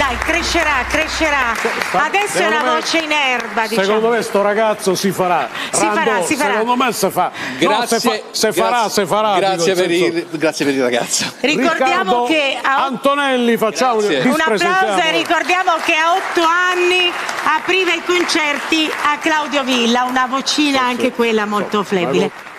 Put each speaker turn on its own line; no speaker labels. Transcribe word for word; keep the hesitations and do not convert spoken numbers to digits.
dai, crescerà, crescerà. Adesso è una voce in erba, diciamo.
Secondo me sto ragazzo si farà.
Si
Randò,
farà, si farà.
Secondo me si fa.
Grazie,
no, se, fa, se
grazie,
farà, se farà.
Grazie,
dico,
per il, grazie per il ragazzo.
Ricordiamo
Riccardo
che a
Antonelli, facciamo
un applauso e ricordiamo che a otto anni apriva i concerti a Claudio Villa, una vocina anche quella molto flebile.